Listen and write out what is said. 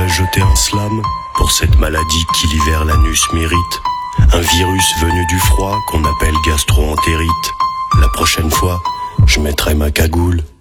devrais jeter un slam pour cette maladie qui l'hiver l'anus mérite. Un virus venu du froid qu'on appelle gastro-entérite. La prochaine fois, je mettrai ma cagoule